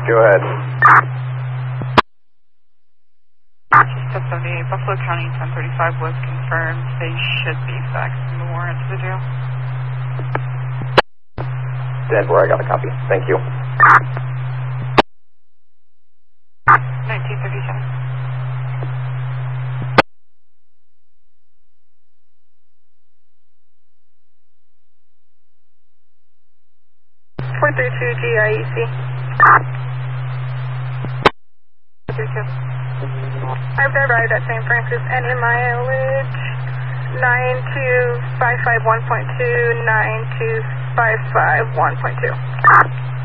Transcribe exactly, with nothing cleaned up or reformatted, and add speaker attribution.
Speaker 1: Go ahead.
Speaker 2: Step seventy-eight, Buffalo County ten thirty-five was confirmed. They should be faxing the warrant to the jail.
Speaker 1: Stand where I got a copy. Thank you.
Speaker 2: nineteen thirty-seven. four three two G I E C. four three two. I've arrived at Saint Francis, any mileage nine two five five one point two, nine two five five one point two.